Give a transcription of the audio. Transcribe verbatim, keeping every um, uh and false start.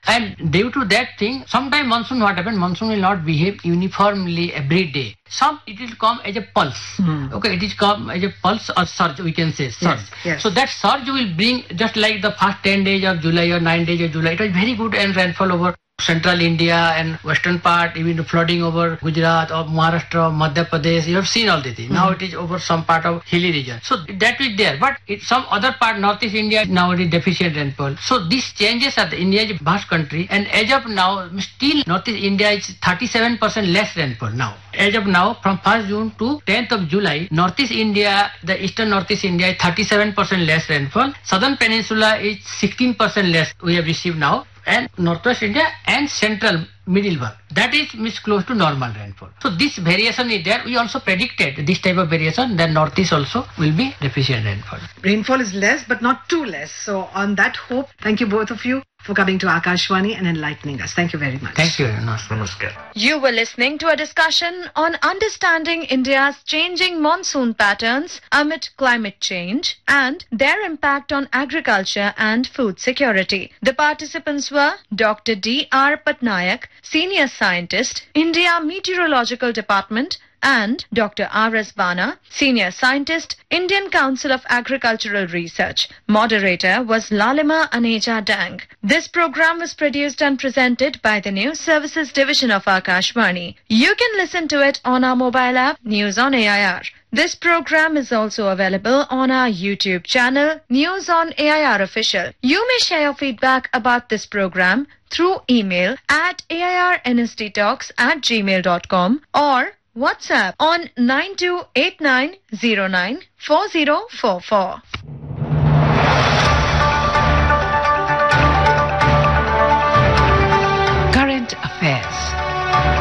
And due to that thing, sometime monsoon, what happens, monsoon will not behave uniformly every day. Some it will come as a pulse. Mm. Okay, it is come as a pulse or surge, we can say surge. Yes, yes. So that surge will bring, just like the first ten days of July or nine days of July, it was very good and rainfall over central India and western part, even flooding over Gujarat or Maharashtra, Madhya Pradesh. You have seen all this. Mm-hmm. Now it is over some part of hilly region. So that is there. But it, some other part, Northeast India, now it is deficient rainfall. So these changes are the India is a vast country, and as of now, still Northeast India is thirty-seven percent less rainfall now. As of now, from first June to tenth of July, Northeast India, the eastern Northeast India is thirty-seven percent less rainfall. Southern Peninsula is sixteen percent less we have received now. And Northwest India and central middle belt, that is means close to normal rainfall. So this variation is there. We also predicted this type of variation, that Northeast also will be deficient rainfall. Rainfall is less, but not too less. So on that hope, thank you both of you for coming to Akashvani and enlightening us. Thank you very much. Thank you. Namaskar. You were listening to a discussion on understanding India's changing monsoon patterns amid climate change and their impact on agriculture and food security. The participants were Doctor D R Patnaik, Senior Scientist, India Meteorological Department, and Doctor R S Bana, Senior Scientist, Indian Council of Agricultural Research. Moderator was Lalima Aneja Dang. This program was produced and presented by the News Services Division of Akashvani. You can listen to it on our mobile app, News on A I R. This program is also available on our YouTube channel, News on A I R Official. You may share your feedback about this program through email at airnsdtalks at gmail dot com or WhatsApp on nine two eight nine zero nine four zero four four. Current affairs.